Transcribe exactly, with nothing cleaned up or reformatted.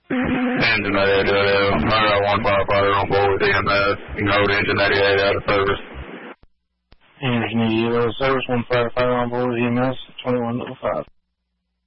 Engine ninety-eight, uh, I got one firefighter on board with E M S. You can hold engine ninety-eight out of service. Engine ninety-eight out of service, one firefighter on board with E M S, twenty-one oh five.